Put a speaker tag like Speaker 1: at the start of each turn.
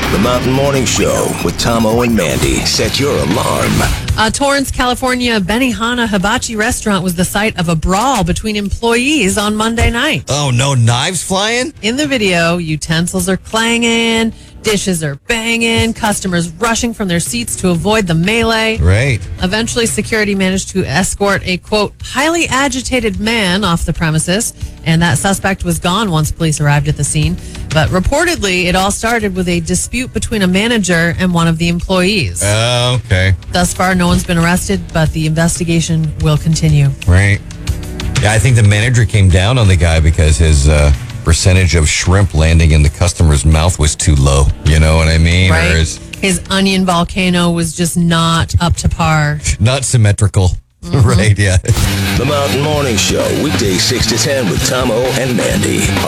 Speaker 1: The Mountain Morning Show with Tomo and Mandy. Set your alarm.
Speaker 2: Torrance, California, Benihana Hibachi restaurant was the site of a brawl between employees on Monday night.
Speaker 3: Oh, no knives flying?
Speaker 2: In the video, utensils are clanging, dishes are banging, customers rushing from their seats to avoid the melee.
Speaker 3: Right.
Speaker 2: Eventually, security managed to escort a, quote, highly agitated man off the premises, and that suspect was gone once police arrived at the scene. But reportedly, it all started with a dispute between a manager and one of the employees.
Speaker 3: Oh, okay.
Speaker 2: Thus far, no one's been arrested, but the investigation will continue.
Speaker 3: Right. Yeah, I think the manager came down on the guy because his percentage of shrimp landing in the customer's mouth was too low. You know what I mean?
Speaker 2: Right.
Speaker 3: Or
Speaker 2: His onion volcano was just not up to par.
Speaker 3: not symmetrical. Right, yeah.
Speaker 1: The Mountain Morning Show, weekdays 6 to 10 with Tomo and Mandy.